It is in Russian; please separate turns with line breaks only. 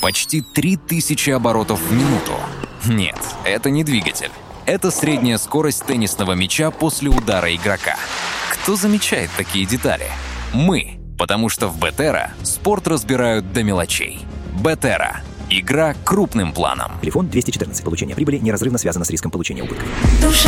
почти 3000 оборотов в минуту. Нет, это не двигатель. Это средняя скорость теннисного мяча после удара игрока. Кто замечает такие детали? Мы, потому что в Бетера спорт разбирают до мелочей. Бетера. Игра крупным планом.
Телефон 214. Получение прибыли неразрывно связано с риском получения убытков.